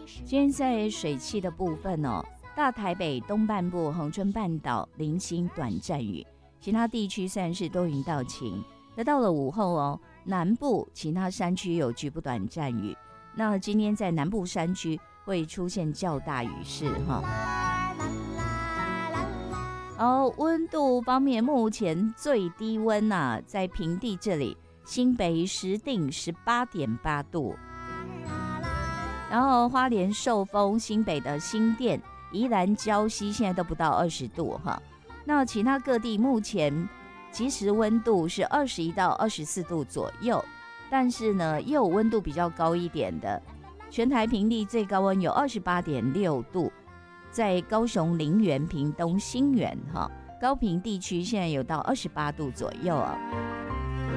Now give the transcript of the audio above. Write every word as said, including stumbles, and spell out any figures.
今天在水汽的部分哦，大台北东半部、恒春半岛零星短暂雨，其他地区算是多云到晴。那到了午后哦，南部其他山区有局部短暂雨。那今天在南部山区会出现较大雨势哈。哦，温度方面，目前最低温呐、啊，在平地这里，新北石碇十八点八度，然后花莲寿丰、新北的新店、宜兰礁溪现在都不到二十度哈。那其他各地目前即时温度是二十一到二十四度左右，但是呢，也有温度比较高一点的。全台平地最高温有二十八点六度，在高雄林园、屏东新园哈，高屏地区现在有到二十八度左右啊。